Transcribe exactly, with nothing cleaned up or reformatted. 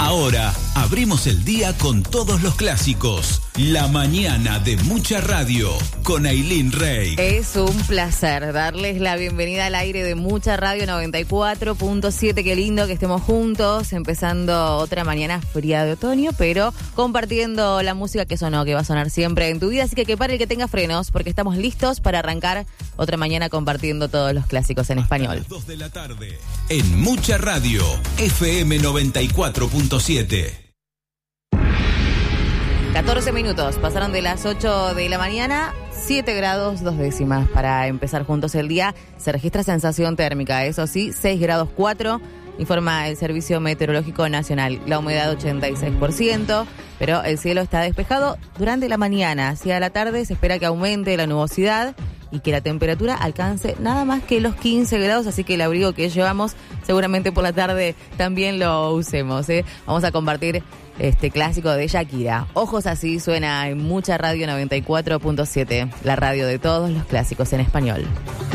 Ahora abrimos el día con todos los clásicos. La mañana de Mucha Radio con Ailín Rey. Es un placer darles la bienvenida al aire de Mucha Radio noventa y cuatro punto siete. Qué lindo que estemos juntos, empezando otra mañana fría de otoño, pero compartiendo la música que sonó, que va a sonar siempre en tu vida. Así que que pare el que tenga frenos, porque estamos listos para arrancar otra mañana compartiendo todos los clásicos en Hasta español. las dos de la tarde en Mucha Radio, F M noventa y cuatro punto siete. catorce minutos, pasaron de las ocho de la mañana, siete grados, dos décimas para empezar juntos el día. Se registra sensación térmica, eso sí, seis grados cuatro, informa el Servicio Meteorológico Nacional. La humedad ochenta y seis por ciento, pero el cielo está despejado durante la mañana. Hacia la tarde se espera que aumente la nubosidad y que la temperatura alcance nada más que los quince grados, así que el abrigo que llevamos seguramente por la tarde también lo usemos, ¿eh? Vamos a compartir este clásico de Shakira. Ojos así suena en Mucha Radio noventa y cuatro punto siete, la radio de todos los clásicos en español.